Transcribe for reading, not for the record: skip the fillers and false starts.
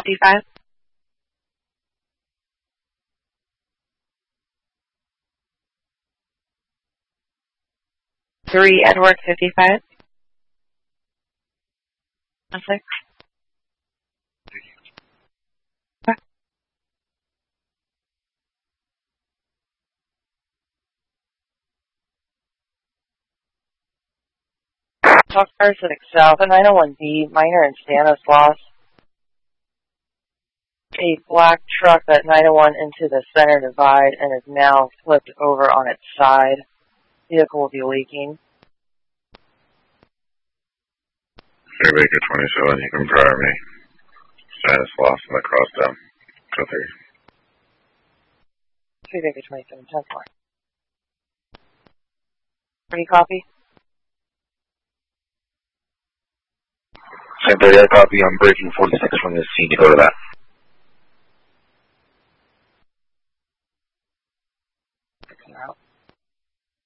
55. 3 Edward 55. 6. Talk Parsonic South, a 901B, minor in Stanislaus. A black truck at 901 into the center divide and is now flipped over on its side. Vehicle will be leaking. Baker 27, you can drive me. Stanislaus and the cross down. Go 3. Baker 27, 10-4. Pretty copy? Same 30, I copy. I'm breaking 46 from this scene to go to that. Out.